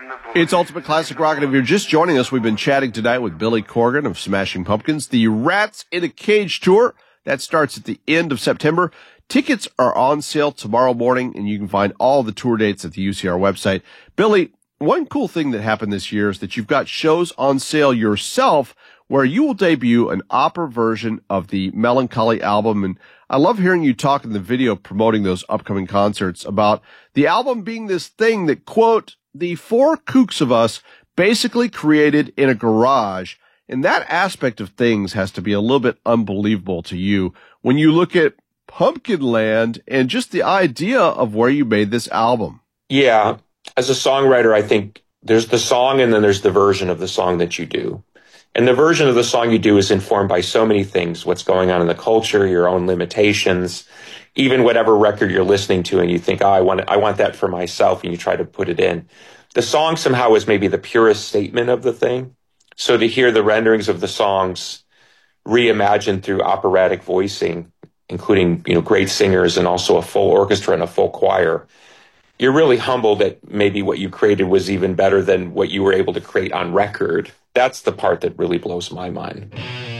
It's Ultimate Classic Rock, and if you're just joining us, we've been chatting tonight with Billy Corgan of Smashing Pumpkins. The Rats in a Cage tour, that starts at the end of September. Tickets are on sale tomorrow morning, and you can find all the tour dates at the UCR website. Billy, one cool thing that happened this year is that you've got shows on sale yourself where you will debut an opera version of the Melancholy album. And I love hearing you talk in the video promoting those upcoming concerts about the album being this thing that, quote, the four kooks of us basically created in a garage. And that aspect of things has to be a little bit unbelievable to you when you look at Pumpkinland and just the idea of where you made this album. Yeah. As a songwriter, I think there's the song and then there's the version of the song that you do. And the version of the song you do is informed by so many things, what's going on in the culture, your own limitations, even whatever record you're listening to and you think, oh, I want that for myself, and you try to put it in. The song somehow is maybe the purest statement of the thing. So to hear the renderings of the songs reimagined through operatic voicing, including, great singers and also a full orchestra and a full choir, you're really humbled that maybe what you created was even better than what you were able to create on record. That's the part that really blows my mind.